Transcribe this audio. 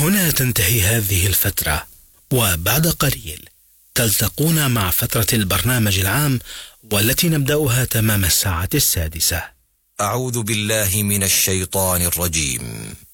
هنا تنتهي هذه الفترة، وبعد قليل تلتقون مع فترة البرنامج العام والتي نبدأها تمام الساعة 6. أعوذ بالله من الشيطان الرجيم.